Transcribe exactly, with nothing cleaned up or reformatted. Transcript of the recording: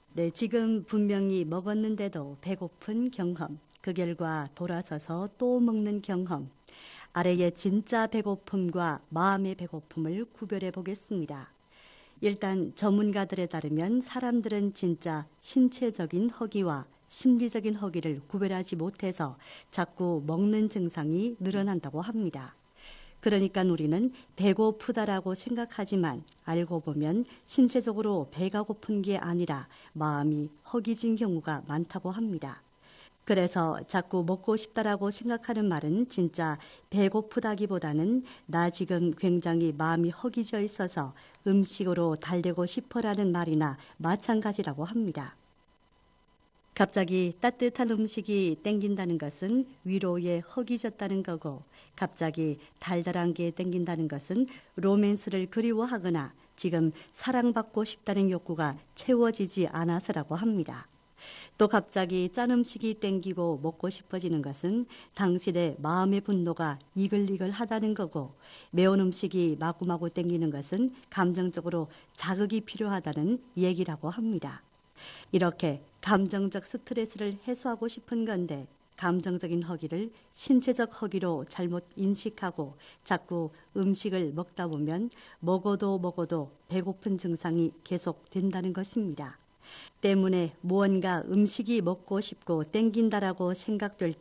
네, 지금 분명히 먹었는데도 배고픈 경험, 그 결과 돌아서서 또 먹는 경험, 아래의 진짜 배고픔과 마음의 배고픔을 구별해 보겠습니다. 일단 전문가들에 따르면 사람들은 진짜 신체적인 허기와 심리적인 허기를 구별하지 못해서 자꾸 먹는 증상이 늘어난다고 합니다. 그러니까 우리는 배고프다라고 생각하지만 알고 보면 신체적으로 배가 고픈 게 아니라 마음이 허기진 경우가 많다고 합니다. 그래서 자꾸 먹고 싶다라고 생각하는 말은 진짜 배고프다기보다는 나 지금 굉장히 마음이 허기져 있어서 음식으로 달래고 싶어라는 말이나 마찬가지라고 합니다. 갑자기 따뜻한 음식이 땡긴다는 것은 위로에 허기졌다는 거고, 갑자기 달달한 게 땡긴다는 것은 로맨스를 그리워하거나 지금 사랑받고 싶다는 욕구가 채워지지 않아서라고 합니다. 또 갑자기 짠 음식이 땡기고 먹고 싶어지는 것은 당신의 마음의 분노가 이글이글하다는 거고, 매운 음식이 마구마구 땡기는 것은 감정적으로 자극이 필요하다는 얘기라고 합니다. 이렇게 감정적 스트레스를 해소하고 싶은 건데 감정적인 허기를 신체적 허기로 잘못 인식하고 자꾸 음식을 먹다 보면 먹어도 먹어도 배고픈 증상이 계속된다는 것입니다. 때문에 무언가 음식이 먹고 싶고 땡긴다라고 생각될 때